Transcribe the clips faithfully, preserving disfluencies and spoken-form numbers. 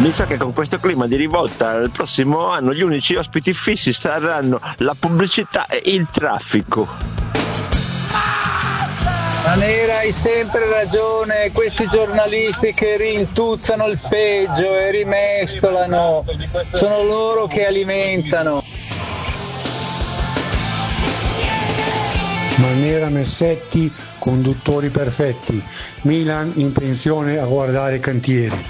Mi sa che con questo clima di rivolta il prossimo anno gli unici ospiti fissi saranno la pubblicità e il traffico. Ma Nera, hai sempre ragione, questi giornalisti che rintuzzano il peggio e rimestolano, sono loro che alimentano. Manera, Messetti, conduttori perfetti. Milan in pensione a guardare cantieri.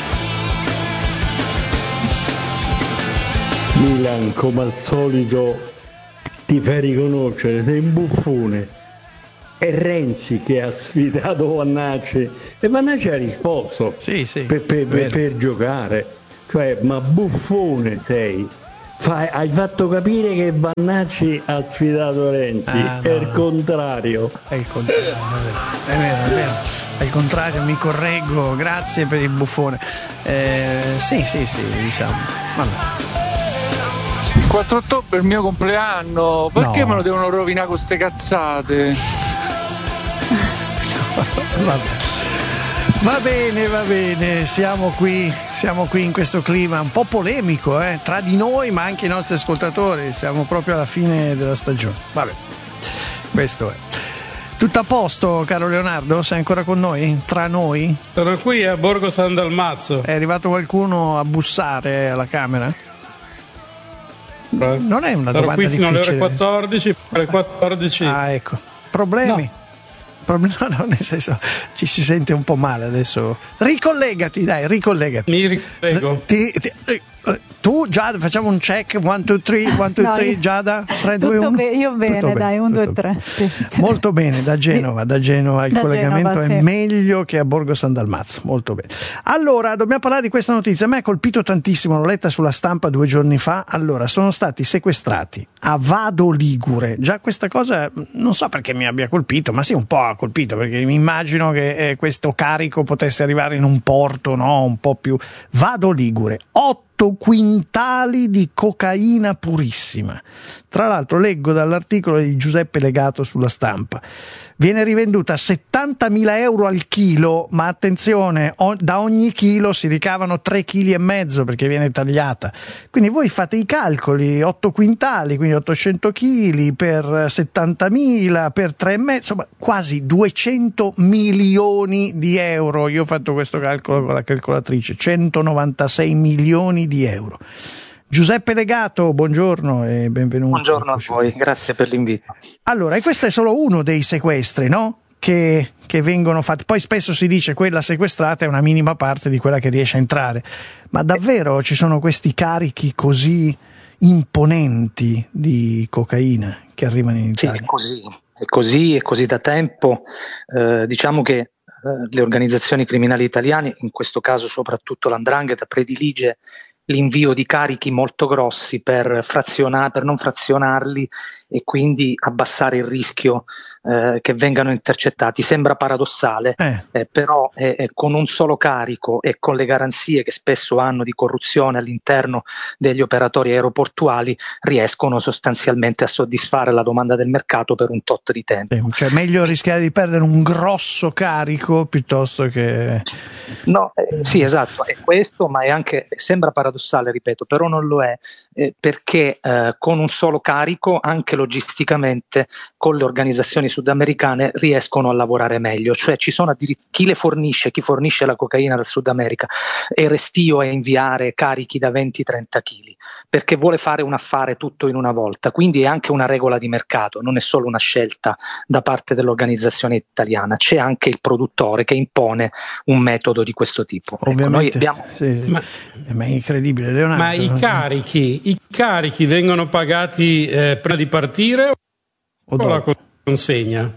Milan, come al solito, ti fai riconoscere, sei un buffone. È Renzi che ha sfidato Vannacci e Vannacci ha risposto sì, sì, per, per, per, per giocare. Cioè, ma buffone sei. Fai, hai fatto capire che Vannacci ha sfidato Renzi, ah, è no, il no. contrario. È il contrario, è vero, è vero, è il contrario, mi correggo, grazie per il buffone. Eh, sì, sì, sì, diciamo. Vabbè. Il quattro ottobre è il mio compleanno, perché No. me lo devono rovinare con ste cazzate? Vabbè. Va bene, va bene, siamo qui, siamo qui in questo clima un po' polemico, eh, tra di noi ma anche i nostri ascoltatori, siamo proprio alla fine della stagione. Vabbè, questo è. Tutto a posto, caro Leonardo? Sei ancora con noi? Tra noi? Sono qui a Borgo San Dalmazzo. È arrivato qualcuno a bussare alla camera? Non è una Sarò domanda qui fino alle difficile. ore quattordici, alle quattordici. Ah, ecco. Problemi? No. Problem- no, no, nel senso, ci si sente un po' male adesso. Ricollegati, dai, ricollegati. Mi riprego. Ti, ti, eh, tu, Giada, facciamo un check. uno, due, tre, uno, due, No, tre, io- Giada. tre, due, Tutto uno. bene, io bene, Tutto dai, un, due, tutto tre. Sì. Molto bene, da Genova, da Genova il Da collegamento Genova, è sì. meglio che a Borgo San Dalmazzo, molto bene. Allora, dobbiamo parlare di questa notizia, a me ha colpito tantissimo, l'ho letta sulla stampa due giorni fa. Allora, sono stati sequestrati a Vado Ligure, già questa cosa non so perché mi abbia colpito, ma sì, un po' ha colpito, perché mi immagino che eh, questo carico potesse arrivare in un porto, no, un po' più. Vado Ligure, otto quintali di cocaina purissima. Tra l'altro leggo dall'articolo di Giuseppe Legato sulla stampa. Viene rivenduta a settantamila euro al chilo, ma attenzione, o- da ogni chilo si ricavano tre chili e mezzo perché viene tagliata. Quindi voi fate i calcoli, otto quintali, quindi ottocento chili per settantamila, per tre e mezzo, insomma quasi duecento milioni di euro. Io ho fatto questo calcolo con la calcolatrice, centonovantasei milioni di euro. Giuseppe Legato, buongiorno e benvenuto. Buongiorno a voi, grazie per l'invito. Allora, e questo è solo uno dei sequestri, no? Che, che vengono fatti. Poi spesso si dice quella sequestrata è una minima parte di quella che riesce a entrare. Ma davvero ci sono questi carichi così imponenti di cocaina che arrivano in Sì, Italia? è così, è così, è così da tempo. Eh, diciamo che eh, le organizzazioni criminali italiane, in questo caso soprattutto l'Andrangheta, predilige l'invio di carichi molto grossi per, fraziona- per non frazionarli e quindi abbassare il rischio eh, che vengano intercettati. Sembra paradossale, Eh. eh, però eh, eh, con un solo carico e con le garanzie che spesso hanno di corruzione all'interno degli operatori aeroportuali riescono sostanzialmente a soddisfare la domanda del mercato per un tot di tempo. Eh, Cioè meglio rischiare di perdere un grosso carico piuttosto che... No, eh, sì, esatto, è questo, ma è anche, sembra paradossale, ripeto, però non lo è, eh, perché eh, con un solo carico, anche logisticamente, con le organizzazioni sudamericane riescono a lavorare meglio, cioè ci sono addirittura chi le fornisce, chi fornisce la cocaina dal Sud America è restio a inviare carichi da venti trenta chili, perché vuole fare un affare tutto in una volta, quindi è anche una regola di mercato, non è solo una scelta da parte dell'organizzazione italiana, c'è anche il produttore che impone un metodo di questo tipo. Ovviamente, ecco, noi abbiamo... sì, Ma- ma è incredibile, Leonardo. Ma i carichi, i carichi vengono pagati eh, prima di partire O o la dopo? consegna?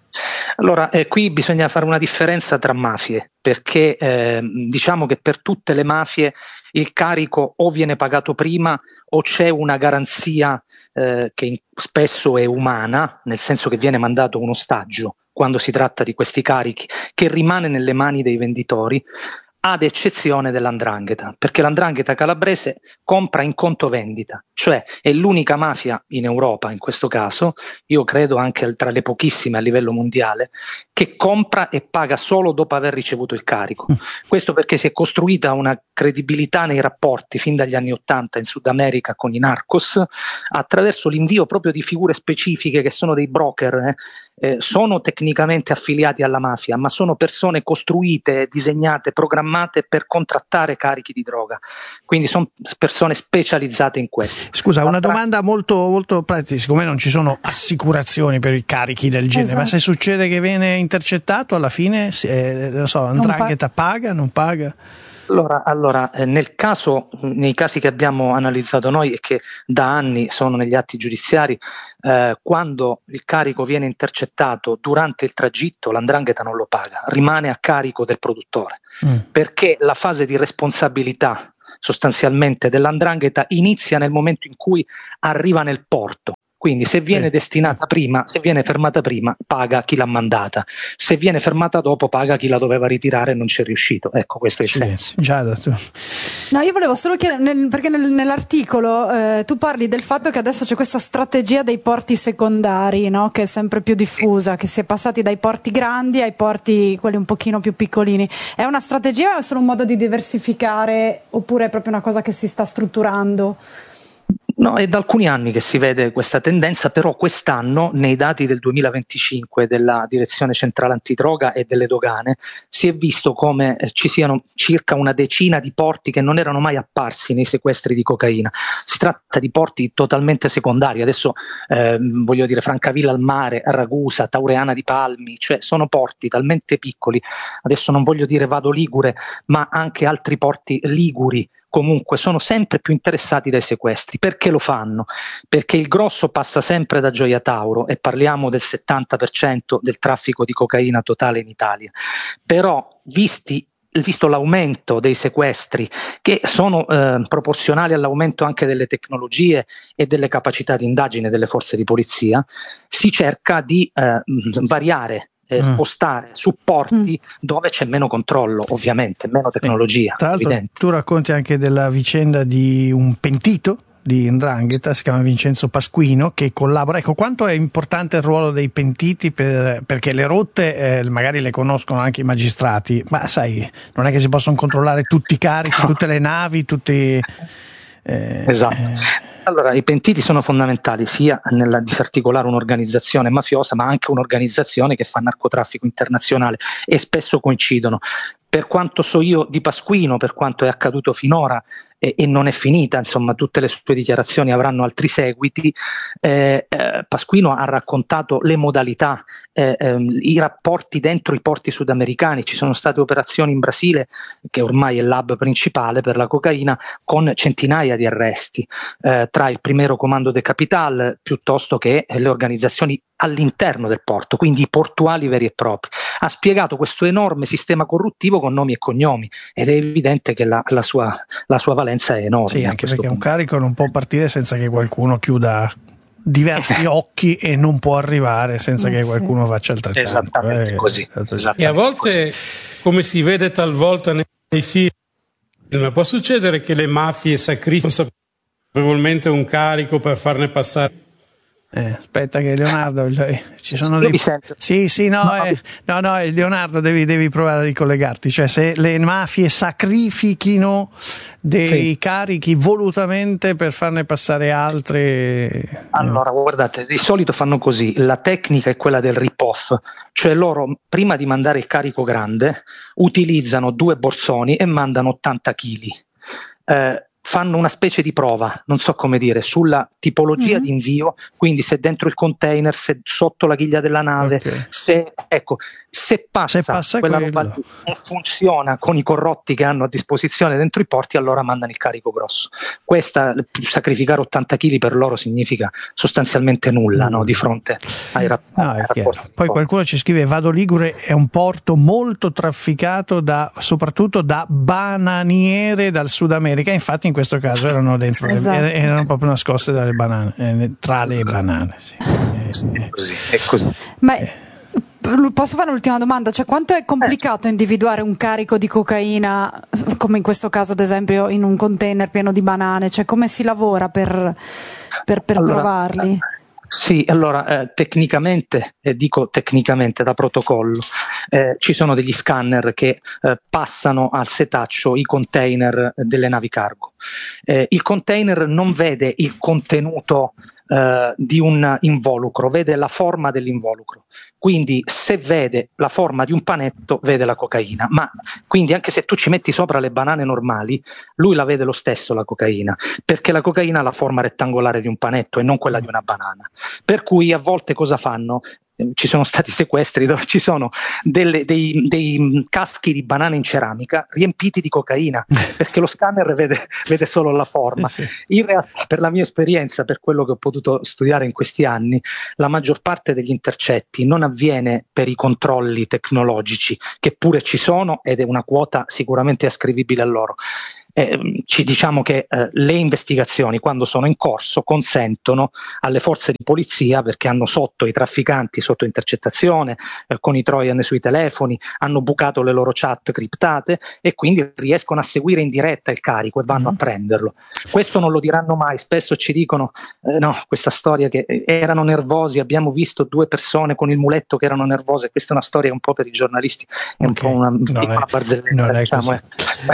Allora, eh, qui bisogna fare una differenza tra mafie, perché eh, diciamo che per tutte le mafie il carico o viene pagato prima o c'è una garanzia eh, che in- spesso è umana, nel senso che viene mandato un ostaggio quando si tratta di questi carichi, che rimane nelle mani dei venditori, ad eccezione dell'Andrangheta, perché l'Andrangheta calabrese compra in conto vendita, cioè è l'unica mafia in Europa in questo caso, io credo anche tra le pochissime a livello mondiale, che compra e paga solo dopo aver ricevuto il carico. Questo perché si è costruita una credibilità nei rapporti fin dagli anni Ottanta in Sud America con i narcos, attraverso l'invio proprio di figure specifiche che sono dei broker, eh, eh, sono tecnicamente affiliati alla mafia, ma sono persone costruite, disegnate, programmate per contrattare carichi di droga, quindi sono persone specializzate in questo. Scusa, una domanda molto, molto pratica, siccome non ci sono assicurazioni per i carichi del genere, esatto. Ma se succede che viene intercettato, alla fine eh, non so, l'Andrangheta paga, non paga? Allora, allora eh, nel caso, nei casi che abbiamo analizzato noi e che da anni sono negli atti giudiziari, eh, quando il carico viene intercettato durante il tragitto, l'Andrangheta non lo paga, rimane a carico del produttore, mm. perché la fase di responsabilità sostanzialmente dell'Andrangheta inizia nel momento in cui arriva nel porto. Quindi se viene sì. destinata prima, se viene fermata prima, paga chi l'ha mandata. Se viene fermata dopo, paga chi la doveva ritirare e non ci è riuscito. Ecco, questo è il sì, senso. Già dato. No, io volevo solo chiedere, nel, perché nel, nell'articolo eh, tu parli del fatto che adesso c'è questa strategia dei porti secondari, no? Che è sempre più diffusa, che si è passati dai porti grandi ai porti quelli un pochino più piccolini. È una strategia o è solo un modo di diversificare, oppure è proprio una cosa che si sta strutturando? No, è da alcuni anni che si vede questa tendenza, però quest'anno nei dati del duemilaventicinque della Direzione Centrale Antidroga e delle Dogane si è visto come ci siano circa una decina di porti che non erano mai apparsi nei sequestri di cocaina. Si tratta di porti totalmente secondari, adesso eh, voglio dire Francavilla al Mare, Ragusa, Taureana di Palmi, cioè sono porti talmente piccoli, adesso non voglio dire Vado Ligure, ma anche altri porti liguri, comunque sono sempre più interessati dai sequestri. Perché lo fanno? Perché il grosso passa sempre da Gioia Tauro e parliamo del settanta per cento del traffico di cocaina totale in Italia, però visti visto l'aumento dei sequestri che sono eh, proporzionali all'aumento anche delle tecnologie e delle capacità di indagine delle forze di polizia, si cerca di eh, variare Eh, mm. spostare supporti mm. dove c'è meno controllo, ovviamente, meno tecnologia. Tra l'altro evidente. Tu racconti anche della vicenda di un pentito di 'Ndrangheta, si chiama Vincenzo Pasquino, che collabora. Ecco, quanto è importante il ruolo dei pentiti, per, perché le rotte eh, magari le conoscono anche i magistrati, ma sai, non è che si possono controllare tutti i carichi, no. tutte le navi, tutti... Eh, esatto. Eh, Allora, i pentiti sono fondamentali sia nella disarticolare un'organizzazione mafiosa, ma anche un'organizzazione che fa narcotraffico internazionale, e spesso coincidono. Per quanto so io di Pasquino, per quanto è accaduto finora, e, e non è finita, insomma, tutte le sue dichiarazioni avranno altri seguiti, eh, eh, Pasquino ha raccontato le modalità, eh, eh, i rapporti dentro i porti sudamericani. Ci sono state operazioni in Brasile, che ormai è l'hub principale per la cocaina, con centinaia di arresti, eh, tra il Primero Comando de Capital piuttosto che le organizzazioni all'interno del porto, quindi i portuali veri e propri. Ha spiegato questo enorme sistema corruttivo con nomi e cognomi, ed è evidente che la, la, sua, la sua valenza è enorme. Sì, anche perché punto. Un carico non può partire senza che qualcuno chiuda diversi occhi, e non può arrivare senza eh, che qualcuno sì. faccia altrettanto. Esattamente eh, così. Esattamente e a volte, così. Come si vede talvolta nei film, può succedere che le mafie sacrificano consapevolmente un carico per farne passare. Eh, aspetta che Leonardo ci sono dei... sì sì no, no. Eh, no no Leonardo devi, devi provare a ricollegarti, cioè se le mafie sacrifichino dei sì. carichi volutamente per farne passare altre. Allora guardate, di solito fanno così, la tecnica è quella del rip-off, cioè loro prima di mandare il carico grande utilizzano due borsoni e mandano ottanta chili. Eh, fanno una specie di prova, non so come dire, sulla tipologia mm-hmm. di invio, quindi se dentro il container, se sotto la ghiglia della nave, okay. se ecco, se passa, se passa quella roba lì e funziona con i corrotti che hanno a disposizione dentro i porti, allora mandano il carico grosso. Questa, sacrificare ottanta chili per loro significa sostanzialmente nulla, mm. no, di fronte ai, rap- no, ai rapporti. Poi qualcuno ci scrive: Vado Ligure è un porto molto trafficato da, soprattutto da bananiere dal Sud America, infatti in questo caso erano dentro esatto. le, erano proprio nascoste dalle banane, eh, tra le banane sì. Sì, è così, è così. Ma eh. Posso fare un'ultima domanda? Cioè, quanto è complicato individuare un carico di cocaina, come in questo caso ad esempio in un container pieno di banane? Cioè, come si lavora per, per, per allora, trovarli? Sì, allora eh, tecnicamente, e eh, dico tecnicamente da protocollo, eh, ci sono degli scanner che eh, passano al setaccio i container delle navi cargo. Eh, il container non vede il contenuto eh, di un involucro, vede la forma dell'involucro. Quindi se vede la forma di un panetto vede la cocaina, ma quindi anche se tu ci metti sopra le banane normali, lui la vede lo stesso la cocaina, perché la cocaina ha la forma rettangolare di un panetto e non quella di una banana. Per cui a volte cosa fanno? Ci sono stati sequestri dove ci sono delle, dei, dei caschi di banane in ceramica riempiti di cocaina, perché lo scanner vede, vede solo la forma. Sì, sì. In realtà, per la mia esperienza, per quello che ho potuto studiare in questi anni, la maggior parte degli intercetti non avviene per i controlli tecnologici, che pure ci sono ed è una quota sicuramente ascrivibile a loro. Eh, ci diciamo che eh, le investigazioni, quando sono in corso, consentono alle forze di polizia, perché hanno sotto i trafficanti sotto intercettazione, eh, con i trojan sui telefoni, hanno bucato le loro chat criptate e quindi riescono a seguire in diretta il carico e vanno mm. a prenderlo. Questo non lo diranno mai, spesso ci dicono eh, no, questa storia che erano nervosi, abbiamo visto due persone con il muletto che erano nervose, questa è una storia un po' per i giornalisti, è okay. un po' una piccola barzelletta, diciamo. Eh.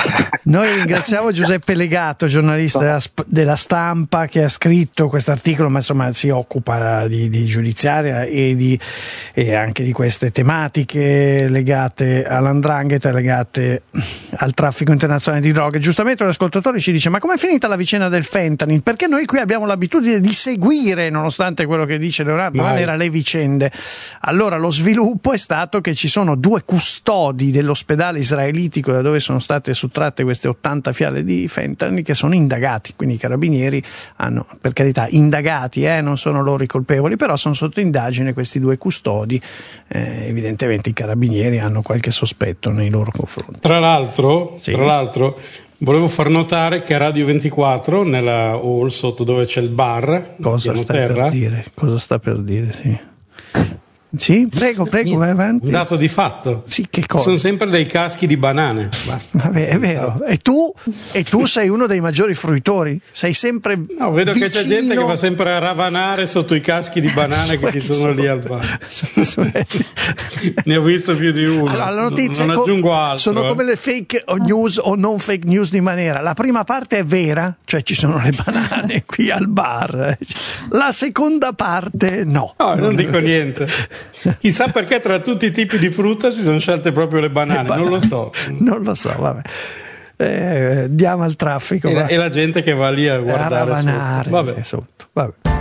Noi ringraziamo Giuseppe Legato, giornalista della, della Stampa, che ha scritto questo articolo, ma insomma si occupa di, di giudiziaria e, di, e anche di queste tematiche legate all'andrangheta, legate al traffico internazionale di droghe. Giustamente l'ascoltatore ci dice: ma com'è finita la vicenda del fentanyl? Perché noi qui abbiamo l'abitudine di seguire, nonostante quello che dice Leonardo Manera, le vicende. Allora lo sviluppo è stato che ci sono due custodi dell'ospedale israelitico da dove sono state sottratte queste ottanta fiale di fentanyl che sono indagati, quindi i carabinieri hanno, per carità, indagati, eh, non sono loro i colpevoli, però sono sotto indagine questi due custodi, eh, evidentemente i carabinieri hanno qualche sospetto nei loro confronti. Tra l'altro, sì. tra l'altro volevo far notare che a Radio ventiquattro, nella hall sotto dove c'è il bar, cosa sta terra, per dire? Cosa sta per dire, sì. Sì, prego, prego, vai avanti. Un dato di fatto. Sì, che cosa? Sono sempre dei caschi di banane. Basta. Vabbè, è vero. E tu, e tu sei uno dei maggiori fruitori? Sei sempre No, vedo vicino... che c'è gente che va sempre a ravanare sotto i caschi di banane che ci sono lì al bar. Ne ho visto più di uno. Allora, la notizia non aggiungo altro. Sono eh. come le fake news o non fake news di Manera. La prima parte è vera, cioè ci sono le banane qui al bar. La seconda parte no. No, non, non dico niente. Chissà perché tra tutti i tipi di frutta si sono scelte proprio le banane, le banane. non lo so. Non lo so, vabbè. Eh, diamo al traffico. E, e la gente che va lì a guardare a ravanare, sotto. Vabbè. Sotto. Vabbè.